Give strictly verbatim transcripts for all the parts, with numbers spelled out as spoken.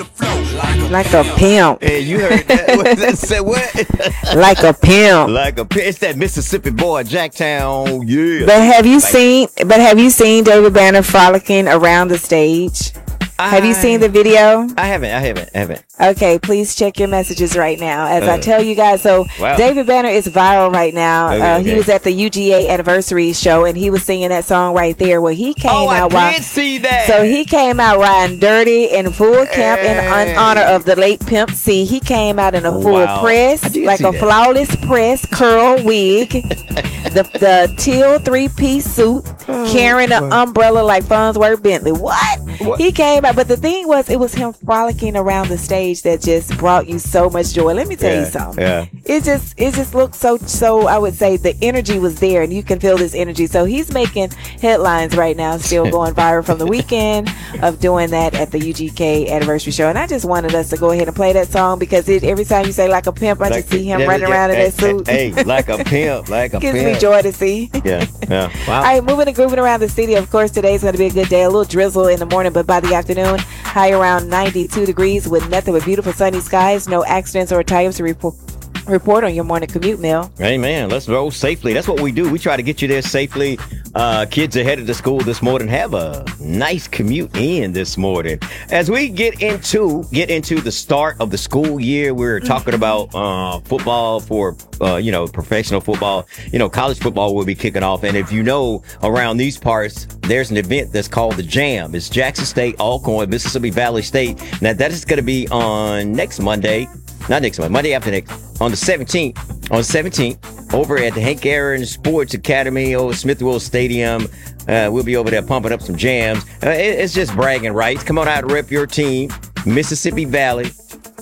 Like a pimp. Hey, you heard that? What that said? What? Like a pimp. Like a pimp. It's that Mississippi boy, Jacktown. Yeah. But have you Like, seen? But have you seen David Banner frolicking around the stage? Have you seen the video? I haven't. I haven't. I haven't. Okay, please check your messages right now as Uh, I tell you guys. So wow. David Banner is viral right now. Okay, uh, okay. He was at the U G A anniversary show and he was singing that song right there where he came Oh, I out. did while, see that. So he came out riding dirty in full camp in Hey. on, honor of the late Pimp C. He came out in a full Wow. I press, did like see a that. flawless press curl wig, the the teal three piece suit, carrying an umbrella like Farnsworth Bentley. What? What? He came out, but the thing was, it was him frolicking around the stage that just brought you so much joy. Let me tell Yeah, you something. yeah. It just it just looked so so. I would say the energy was there, and you can feel this energy. So he's making headlines right now, still going viral from the weekend of doing that at the U G K anniversary show. And I just wanted us to go ahead and play that song because it, every time you say like a pimp, I Like, just see him yeah, running yeah, around in hey, that suit. Hey, hey, like a pimp, like a Gives pimp. me joy to see. Yeah, yeah. Wow. All right, moving and grooving around the city. Of course, today's going to be a good day. A little drizzle in the morning, but by the afternoon, high around ninety-two degrees with nothing but beautiful sunny skies. No accidents or tires to report. Report on your morning commute, Mel. Hey man, let's roll safely. That's what we do. We try to get you there safely. Uh, kids are headed to school this morning. Have a nice commute in this morning. As we get into get into the start of the school year, we're talking about uh, football for uh, you know professional football. You know, college football will be kicking off, and if you know around these parts, there's an event that's called the Jam. It's Jackson State, Alcorn, Mississippi Valley State. Now that is going to be on next Monday. Not next month, Monday after next, on the seventeenth, on the seventeenth, over at the Hank Aaron Sports Academy, over Smithville Stadium. Uh, we'll be over there pumping up some jams. Uh, it, it's just bragging rights. Come on out and rep your team, Mississippi Valley,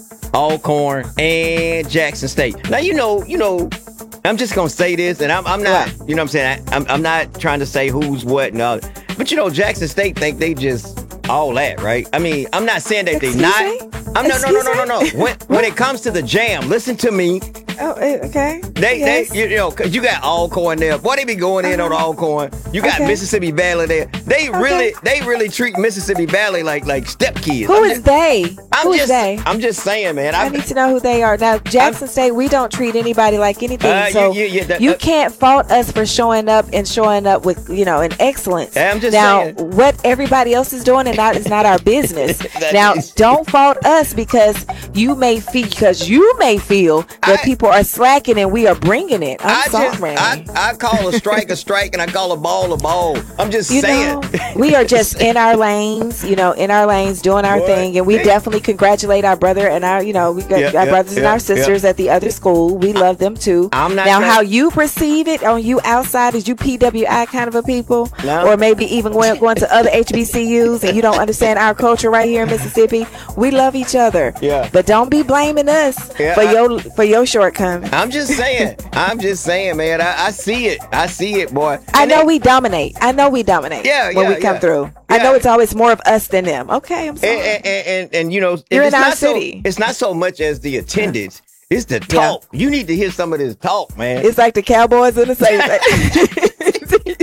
Alcorn, and Jackson State. Now, you know, you know, I'm just going to say this, and I'm, I'm not, you know what I'm saying? I, I'm, I'm not trying to say who's what and all. But, you know, Jackson State think they just all that, right? I mean, I'm not saying that they Excuse not. me? I'm no, no, no, Excuse no, no, no. me? When, when it comes to the Jam, listen to me. Oh, eh, okay. They, Yes. they, you know, cause you got Alcorn there. Boy, they be going in on Alcorn. You got Okay. Mississippi Valley there. They really, they really treat Mississippi Valley like, like step kids. Who I'm is just, they? I'm Who is just, they? I'm just saying, man. I I'm, need to know who they are. Now, Jackson State, we don't treat anybody like anything. Uh, you- so you- you- that- you uh, can't fault us for showing up and showing up with, you know, an excellence. I'm just now, saying. what everybody else is doing and not is not our business. That now, is- don't fault us because you may feel because you may feel that I- people are slacking and we are bringing it. I'm I just, sorry. I, I call a strike a strike and I call a ball a ball. I'm just You saying. know, we are just in our lanes, you know, in our lanes, doing our Boy, thing, and we hey. definitely congratulate our brother and our, you know, we got Yeah, our yeah, brothers and yeah, our sisters at the other school. We love them too. I'm not now saying- how you perceive it on you outsiders, you P W I kind of a people, No. or maybe even going, going to other H B C Us and you don't understand our culture right here in Mississippi. We love each other, Yeah. but don't be blaming us Yeah, for I- your for your shortcomings. I'm just saying. I'm just saying, man. I, I see it. I see it, boy. I And know they- we dominate. I know we dominate Yeah, when yeah, we come yeah. through. I Yeah. know it's always more of us than them. Okay, I'm sorry. And, and, and, and, and, you know, You're it's in our not so- city. it's not so much as the attendance. It's the talk. You need to hear some of this talk, man. It's like the Cowboys in the Saints.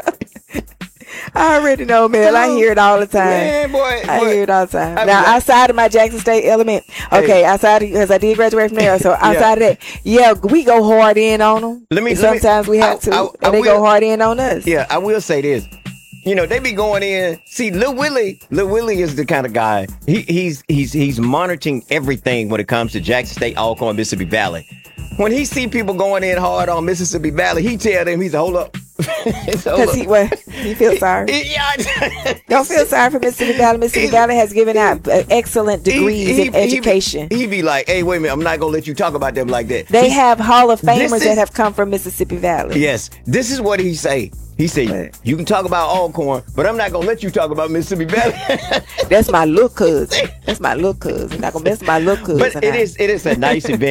I already know, man. I hear it all the time. Man, boy, I boy. hear it all the time. I Now, mean, like- outside of my Jackson State element, okay, Hey. outside because I did graduate from there, so outside of that, yeah, we go hard in on them. Let me- let me- Sometimes we have I- to, I- and I they will- go hard in on us. Yeah, I will say this. You know, they be going in. See, Lil Willie, Lil Willie is the kind of guy. He, he's he's he's monitoring everything when it comes to Jackson State, Alcorn, Mississippi Valley. When he see people going in hard on Mississippi Valley, he tell them he's a hold up. He's a, hold Because up. he, well, he feels sorry. He- yeah, Don't feel sorry for Mississippi Valley. Mississippi He- Valley has given out uh, excellent He- degrees he- in he- education. He, be like, hey, wait a minute, I'm not gonna let you talk about them like that. They He- have Hall of This Famers is- that have come from Mississippi Valley. Yes, this is what he say. He say, What? you can talk about Alcorn, but I'm not gonna let you talk about Mississippi Valley. That's my little cousin. That's my little cousin. Not gonna miss my little cousin. But it is it is a nice event.